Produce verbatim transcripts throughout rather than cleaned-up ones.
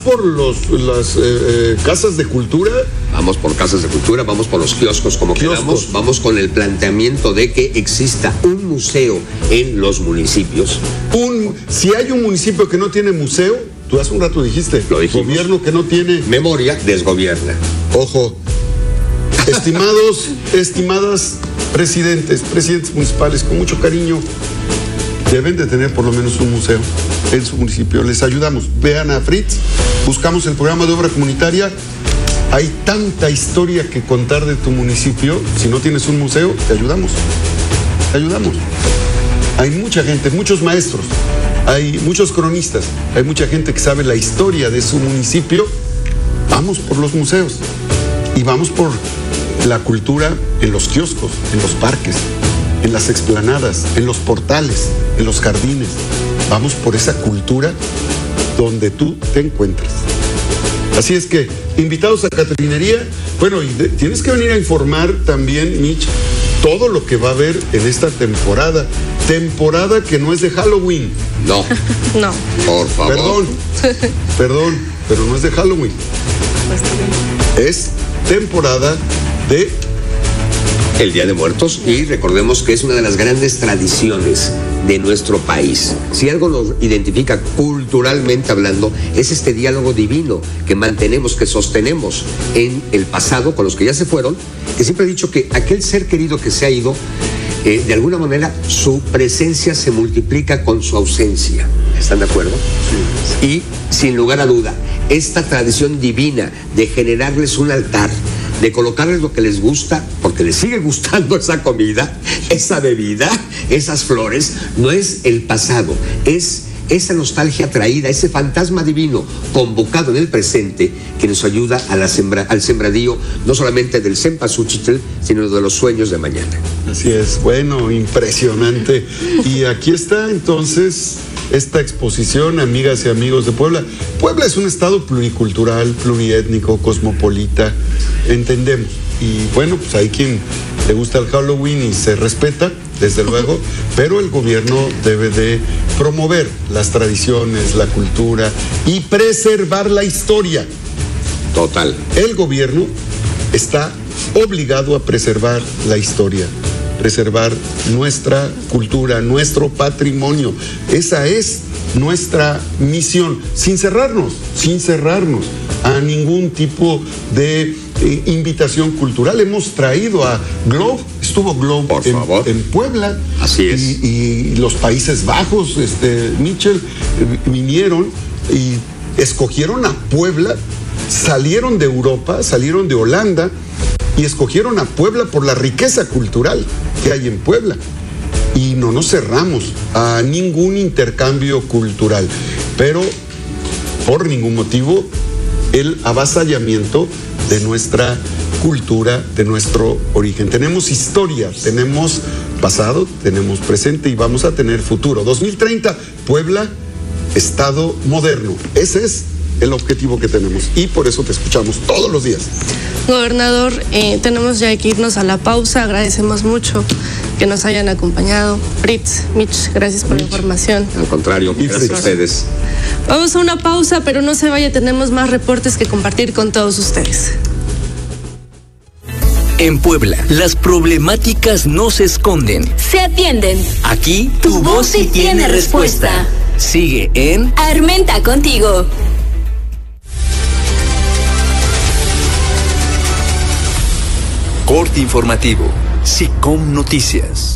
por los, las eh, eh, casas de cultura. Vamos por casas de cultura, vamos por los kioscos como Kioscos. queramos, vamos con el planteamiento de que exista un museo en los municipios. Un, si hay un municipio que no tiene museo, tú hace un rato dijiste, Lo dijimos. gobierno que no tiene. Memoria desgobierna. Ojo, estimados, estimadas presidentes, presidentes municipales, con mucho cariño, deben de tener por lo menos un museo en su municipio. Les ayudamos. Vean a Fritz, buscamos el programa de obra comunitaria. Hay tanta historia que contar de tu municipio. Si no tienes un museo, te ayudamos. Te ayudamos. Hay mucha gente, muchos maestros, hay muchos cronistas, hay mucha gente que sabe la historia de su municipio. Vamos por los museos y vamos por la cultura en los kioscos, en los parques, en las explanadas, en los portales, en los jardines. Vamos por esa cultura donde tú te encuentras. Así es que, invitados a Catrinería, bueno, y de, tienes que venir a informar también, Mitch, todo lo que va a haber en esta temporada. Temporada que no es de Halloween. No. No. Por favor. Perdón, perdón, pero no es de Halloween. Es temporada de El Día de Muertos, y recordemos que es una de las grandes tradiciones de nuestro país. Si algo nos identifica culturalmente hablando, es este diálogo divino que mantenemos, que sostenemos en el pasado con los que ya se fueron, que siempre he dicho que aquel ser querido que se ha ido, eh, de alguna manera su presencia se multiplica con su ausencia. ¿Están de acuerdo? Sí. Y sin lugar a duda, esta tradición divina de generarles un altar, de colocarles lo que les gusta, porque les sigue gustando esa comida, esa bebida, esas flores, no es el pasado, es esa nostalgia traída, ese fantasma divino convocado en el presente que nos ayuda a la sembra, al sembradío, no solamente del cempasúchitl, sino de los sueños de mañana. Así es, bueno, impresionante. Y aquí está entonces esta exposición, amigas y amigos de Puebla. Puebla es un estado pluricultural, pluriétnico, cosmopolita, entendemos. Y bueno, pues hay quien le gusta el Halloween y se respeta, desde luego, pero el gobierno debe de promover las tradiciones, la cultura y preservar la historia. Total. El gobierno está obligado a preservar la historia, preservar nuestra cultura, nuestro patrimonio. Esa es nuestra misión, sin cerrarnos, sin cerrarnos a ningún tipo de eh, invitación cultural. Hemos traído a Globe, estuvo Globe Por en, favor. en Puebla. Así es. Y, y los Países Bajos, este, Mitchell, eh, vinieron y escogieron a Puebla, salieron de Europa, salieron de Holanda y escogieron a Puebla por la riqueza cultural que hay en Puebla. Y no nos cerramos a ningún intercambio cultural, pero por ningún motivo el avasallamiento de nuestra cultura, de nuestro origen. Tenemos historia, tenemos pasado, tenemos presente y vamos a tener futuro. dos mil treinta, Puebla, estado moderno. Ese es el objetivo que tenemos y por eso te escuchamos todos los días. Gobernador, eh, tenemos ya que irnos a la pausa. Agradecemos mucho que nos hayan acompañado. Fritz, Mitch, gracias por Mitch. la información. Al contrario, Y gracias a ustedes. Vamos a una pausa, pero no se vaya, tenemos más reportes que compartir con todos ustedes. En Puebla, las problemáticas no se esconden. Se atienden. Aquí, tu, tu voz sí tiene respuesta. respuesta. Sigue en Armenta Contigo. Corte informativo. SICOM Noticias.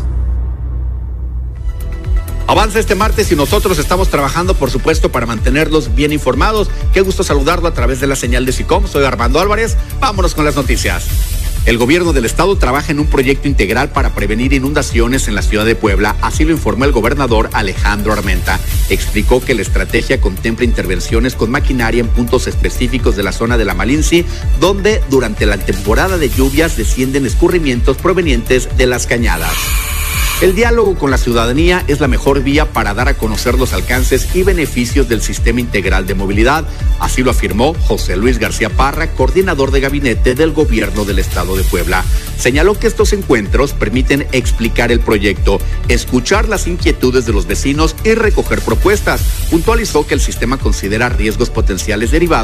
Avanza este martes y nosotros estamos trabajando, por supuesto, para mantenerlos bien informados. Qué gusto saludarlo a través de la señal de SICOM. Soy Armando Álvarez. Vámonos con las noticias. El gobierno del estado trabaja en un proyecto integral para prevenir inundaciones en la ciudad de Puebla, así lo informó el gobernador Alejandro Armenta. Explicó que la estrategia contempla intervenciones con maquinaria en puntos específicos de la zona de la Malinci, donde durante la temporada de lluvias descienden escurrimientos provenientes de las cañadas. El diálogo con la ciudadanía es la mejor vía para dar a conocer los alcances y beneficios del sistema integral de movilidad. Así lo afirmó José Luis García Parra, coordinador de gabinete del gobierno del estado de Puebla. Señaló que estos encuentros permiten explicar el proyecto, escuchar las inquietudes de los vecinos y recoger propuestas. Puntualizó que el sistema considera riesgos potenciales derivados